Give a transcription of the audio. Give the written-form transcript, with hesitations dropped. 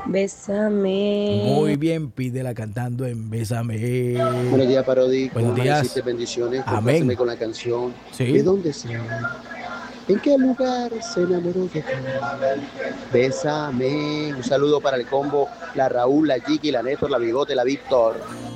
Bésame. Muy bien, pídela cantando en Bésame. Buenos días, Parodi. ¿Cómo Buenos amaneciste? días. Bendiciones. Compláceme Amén. con la canción. ¿De Sí. dónde será? ¿En qué lugar se enamoró de ti? Bésame. Un saludo para el combo, la Raúl, la Chiqui, la Néstor, la Bigote, la Víctor.